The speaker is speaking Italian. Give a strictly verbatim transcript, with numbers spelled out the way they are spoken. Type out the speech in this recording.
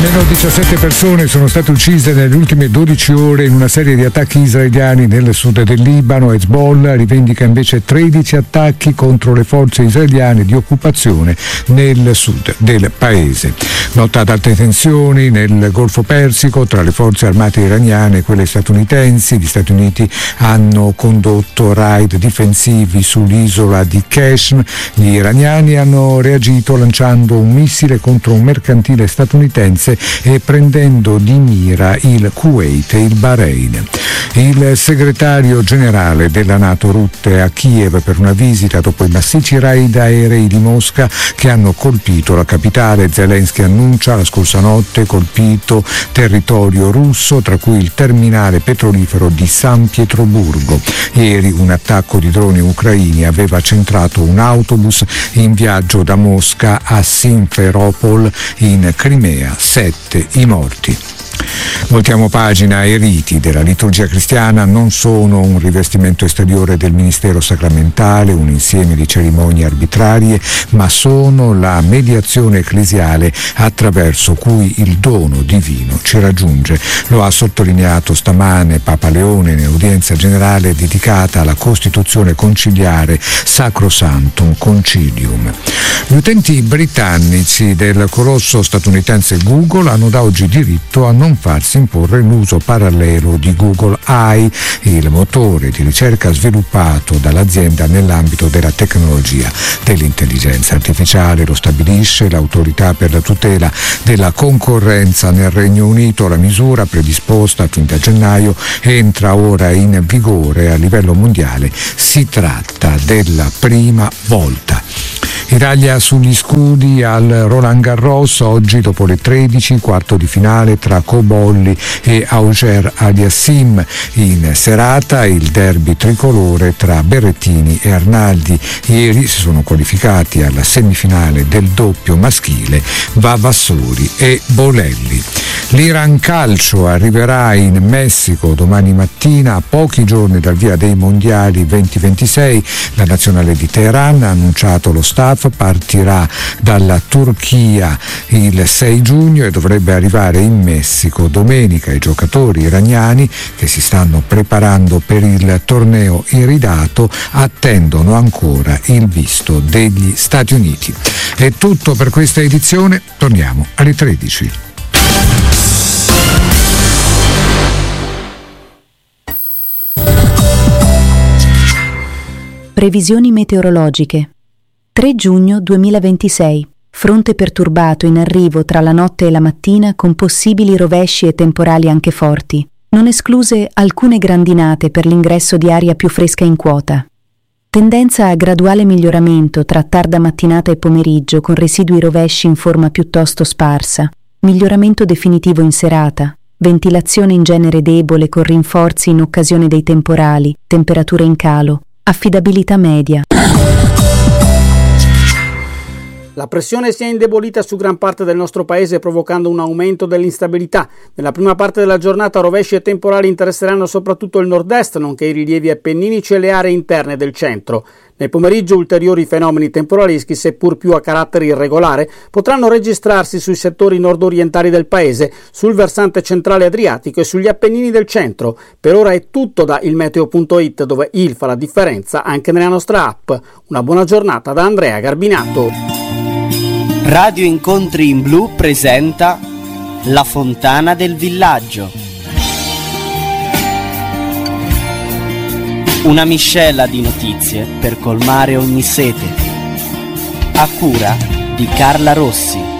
Almeno diciassette persone sono state uccise nelle ultime dodici ore in una serie di attacchi israeliani nel sud del Libano. Hezbollah rivendica invece tredici attacchi contro le forze israeliane di occupazione nel sud del paese. Nota ad alte tensioni nel Golfo Persico tra le forze armate iraniane e quelle statunitensi. Gli Stati Uniti hanno condotto raid difensivi sull'isola di Qashm. Gli iraniani hanno reagito lanciando un missile contro un mercantile statunitense e prendendo di mira il Kuwait e il Bahrain. Il segretario generale della NATO Rutte a Kiev per una visita dopo i massicci raid aerei di Mosca che hanno colpito la capitale. Zelensky annuncia la scorsa notte colpito territorio russo, tra cui il terminale petrolifero di San Pietroburgo. Ieri un attacco di droni ucraini aveva centrato un autobus in viaggio da Mosca a Simferopol in Crimea. Sette i morti. Voltiamo pagina. I riti della liturgia cristiana non sono un rivestimento esteriore del ministero sacramentale, un insieme di cerimonie arbitrarie, ma sono la mediazione ecclesiale attraverso cui il dono divino ci raggiunge. Lo ha sottolineato stamane Papa Leone nell'udienza generale dedicata alla Costituzione conciliare Sacrosanctum Concilium. Gli utenti britannici del colosso statunitense Google hanno da oggi diritto a non farsi imporre l'uso parallelo di Google A I, il motore di ricerca sviluppato dall'azienda nell'ambito della tecnologia dell'intelligenza artificiale. Lo stabilisce l'autorità per la tutela della concorrenza nel Regno Unito. La misura, predisposta fin da gennaio, entra ora in vigore a livello mondiale. Si tratta della prima volta. Italia sugli scudi al Roland Garros. Oggi dopo le tredici, quarto di finale tra Cobolli e Auger Aliassime. In serata il derby tricolore tra Berrettini e Arnaldi. Ieri si sono qualificati alla semifinale del doppio maschile Vavassori e Bolelli. L'Iran Calcio arriverà in Messico domani mattina, a pochi giorni dal via dei mondiali duemilaventisei. La nazionale di Teheran ha annunciato lo staff, partirà dalla Turchia il sei giugno e dovrebbe arrivare in Messico domenica. I giocatori iraniani che si stanno preparando per il torneo iridato attendono ancora il visto degli Stati Uniti. È tutto per questa edizione, torniamo alle tredici. Previsioni meteorologiche. tre giugno duemilaventisei. Fronte perturbato in arrivo tra la notte e la mattina con possibili rovesci e temporali anche forti, non escluse alcune grandinate per l'ingresso di aria più fresca in quota. Tendenza a graduale miglioramento tra tarda mattinata e pomeriggio con residui rovesci in forma piuttosto sparsa, miglioramento definitivo in serata, ventilazione in genere debole con rinforzi in occasione dei temporali, temperature in calo, affidabilità media. La pressione si è indebolita su gran parte del nostro paese, provocando un aumento dell'instabilità. Nella prima parte della giornata rovesci e temporali interesseranno soprattutto il nord-est, nonché i rilievi appenninici e le aree interne del centro. Nel pomeriggio ulteriori fenomeni temporaleschi, seppur più a carattere irregolare, potranno registrarsi sui settori nord-orientali del paese, sul versante centrale adriatico e sugli Appennini del centro. Per ora è tutto da ilmeteo punto it, dove il fa la differenza anche nella nostra app. Una buona giornata da Andrea Garbinato. Radio Incontri in Blu presenta La Fontana del Villaggio. Una miscela di notizie per colmare ogni sete. A cura di Carla Rossi.